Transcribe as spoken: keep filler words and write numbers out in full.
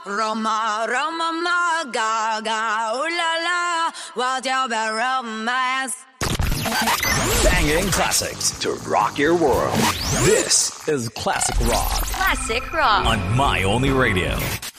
Roma, Roma, ma, ga, ga, ooh la la, what's your bad romance? Banging classics to rock your world. This is Classic Rock. Classic Rock. On My Only Radio.